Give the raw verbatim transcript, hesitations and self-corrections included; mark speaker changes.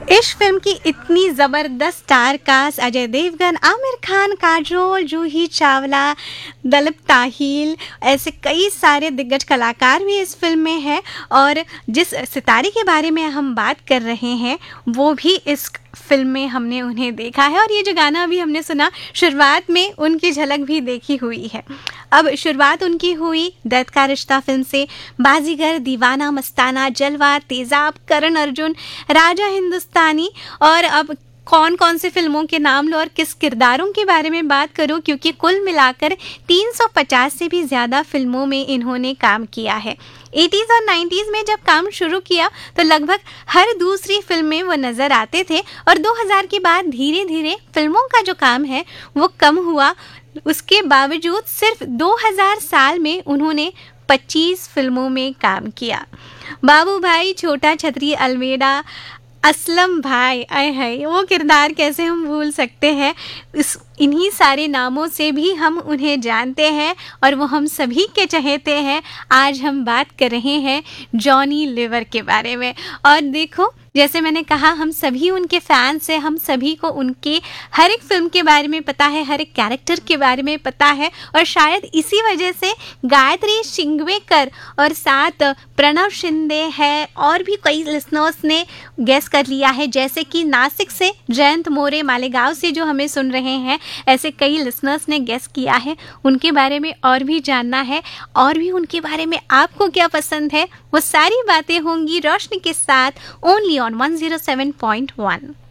Speaker 1: इस फिल्म की इतनी ज़बरदस्त स्टार कास्ट, अजय देवगन, आमिर खान, काजोल, जूही चावला, दलीप ताहिल, ऐसे कई सारे दिग्गज कलाकार भी इस फिल्म में हैं। और जिस सितारे के बारे में हम बात कर रहे हैं वो भी इस फिल्म में हमने उन्हें देखा है। और ये जो गाना अभी हमने सुना, शुरुआत में उनकी झलक भी देखी हुई है। अब शुरुआत उनकी हुई दैत का रिश्ता फिल्म से। बाजीगर, दीवाना, मस्ताना, जलवा, तेजाब, करण अर्जुन, राजा हिंदुस्तानी, और अब कौन कौन सी फिल्मों के नाम लो और किस किरदारों के बारे में बात करूं, क्योंकि कुल मिलाकर तीन सौ पचास से भी ज़्यादा फिल्मों में इन्होंने काम किया है। एटीज़ और नाइन्टीज़ में जब काम शुरू किया तो लगभग हर दूसरी फिल्म में वो नज़र आते थे, और दो हज़ार के बाद धीरे धीरे फिल्मों का जो काम है वो कम हुआ। उसके बावजूद सिर्फ दो हज़ार साल में उन्होंने पच्चीस फिल्मों में काम किया। बाबू भाई, छोटा छतरी अलमेडा, असलम भाई, आय हाय, वो किरदार कैसे हम भूल सकते हैं। इस इन्हीं सारे नामों से भी हम उन्हें जानते हैं और वो हम सभी के चहेते हैं। आज हम बात कर रहे हैं जॉनी लीवर के बारे में। और देखो, जैसे मैंने कहा, हम सभी उनके फैंस हैं, हम सभी को उनके हर एक फिल्म के बारे में पता है, हर एक कैरेक्टर के बारे में पता है। और शायद इसी वजह से गायत्री शिंगवेकर और साथ प्रणव शिंदे है, और भी कई लिसनर्स ने गेस कर लिया है, जैसे कि नासिक से जयंत मोरे, मालेगांव से जो हमें सुन रहे हैं, ऐसे कई लिसनर्स ने गेस किया है। उनके बारे में और भी जानना है, और भी उनके बारे में आपको क्या पसंद है, वो सारी बातें होंगी रोशनी के साथ, only on one zero seven point one.